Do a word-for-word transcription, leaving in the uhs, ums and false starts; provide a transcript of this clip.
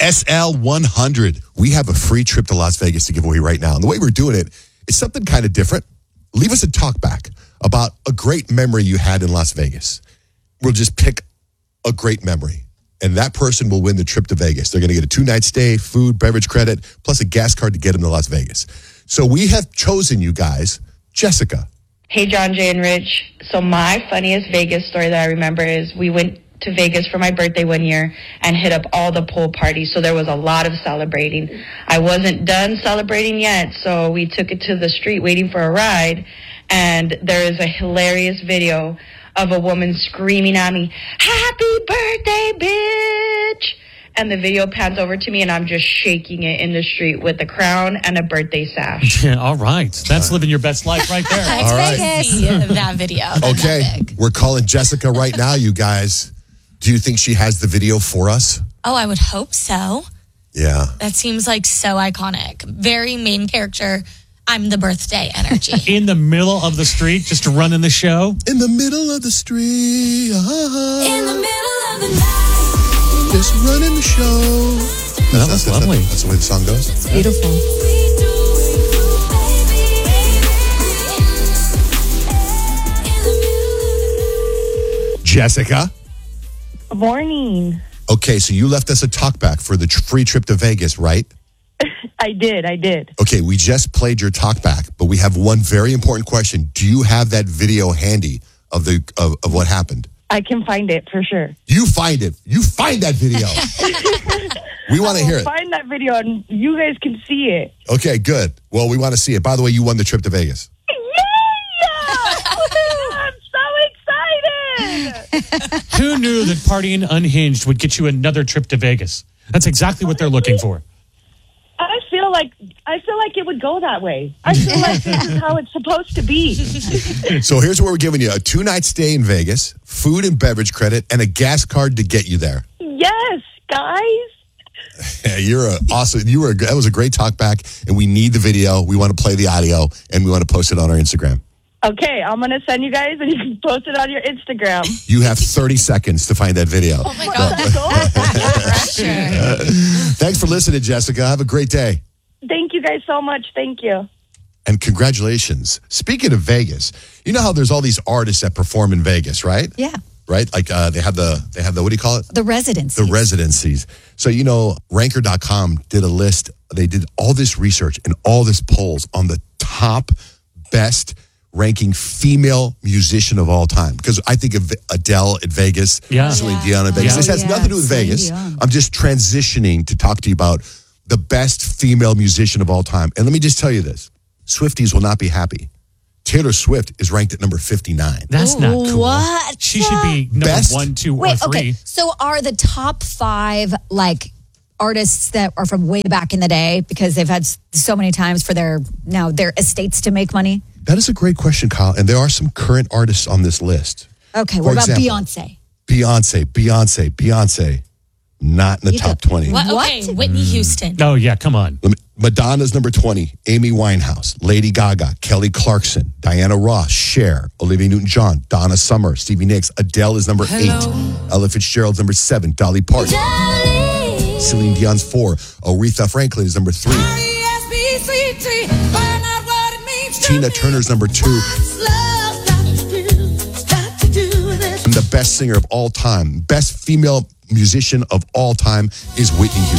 S L one hundred. We have a free trip to Las Vegas to give away right now. And the way we're doing it is something kind of different. Leave us a talk back about a great memory you had in Las Vegas. We'll just pick a great memory, and that person will win the trip to Vegas. They're going to get a two-night stay, food, beverage credit, plus a gas card to get them to Las Vegas. So we have chosen you guys, Jessica. Hey, John, Jay, and Rich. So my funniest Vegas story that I remember is we went to Vegas for my birthday one year and hit up all the pool parties. So there was a lot of celebrating. I wasn't done celebrating yet, so we took it to the street waiting for a ride. And there is a hilarious video of a woman screaming at me, "Happy birthday, bitch!" And the video pans over to me, and I'm just shaking it in the street with a crown and a birthday sash. Yeah, all right. That's living your best life right there. It's All right. Vegas. That video. Okay, That big. we're calling Jessica right now, you guys. Do you think she has the video for us? Oh, I would hope so. Yeah. That seems like so iconic. Very main character. I'm the birthday energy. In the middle of the street, just running the show. In the middle of the street. Uh-huh. In the middle of the night. Just running the show. That was lovely. That's the way the song goes. It's beautiful. Jessica. Good morning. Okay, so you left us a talkback for the tr- free trip to Vegas, right? I did, I did. Okay, we just played your talkback, but we have one very important question. Do you have that video handy of the of, of what happened? I can find it for sure. You find it. You find that video. We want to hear it. Find that video and you guys can see it. Okay, good. Well, we want to see it. By the way, you won the trip to Vegas. I'm so excited. Who knew that partying unhinged would get you another trip to Vegas? That's exactly what they're looking for. I feel like I feel like it would go that way. I feel like this is how it's supposed to be. So here's what we're giving you. A two-night stay in Vegas, food and beverage credit, and a gas card to get you there. Yes, guys. Yeah, you're a awesome. You were. A, that was a great talk back, and we need the video. We want to play the audio, and we want to post it on our Instagram. Okay, I'm going to send you guys, and you can post it on your Instagram. You have thirty seconds to find that video. Oh my God. Pressure. Thanks for listening, Jessica. Have a great day. Thank you guys so much. Thank you. And congratulations. Speaking of Vegas, you know how there's all these artists that perform in Vegas, right? Yeah. Right? Like uh, they have the, they have the, what do you call it? The residency. The residencies. So, you know, ranker dot com did a list. They did all this research and all this polls on the top best ranking female musician of all time. Because I think of Adele at Vegas, Yeah. Celine Yeah. Dion at Vegas. Yeah. This has Yeah, nothing to do with Celine Vegas. Dion. I'm just transitioning to talk to you about the best female musician of all time. And let me just tell you this. Swifties will not be happy. Taylor Swift is ranked at number fifty-nine. That's not cool. What? She should be number Best? one, two, Wait, or three. okay. So are the top five like artists that are from way back in the day because they've had s- so many times for their now their estates to make money? That is a great question, Kyle. And there are some current artists on this list. Okay, For what about example, Beyonce? Beyonce, Beyonce, Beyonce. Not in the You top don't- twenty. What? Okay, What? Whitney Houston. Oh, yeah, come on. Madonna's number twenty. Amy Winehouse, Lady Gaga, Kelly Clarkson, Diana Ross, Cher, Olivia Newton-John, Donna Summer, Stevie Nicks. Adele is number eight. Ella Fitzgerald's number seven. Dolly Parton. Celine Dion's four. Aretha Franklin is number three. Tina Turner's number two. And the best singer of all time, best female musician of all time is Whitney Houston.